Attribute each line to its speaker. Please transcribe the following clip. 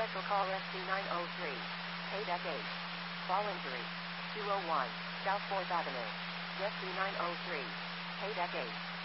Speaker 1: Special call SC903. Paid at 8. Fall injury. 201, South 4th Avenue. SC903. Paid at 8.